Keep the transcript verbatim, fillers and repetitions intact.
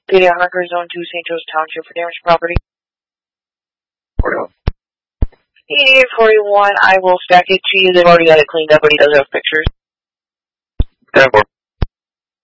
P D Hunger Zone two, Saint Joe's Township for damaged property. E forty-one, I will stack it to you. They've already got it cleaned up, but he does have pictures. ten four.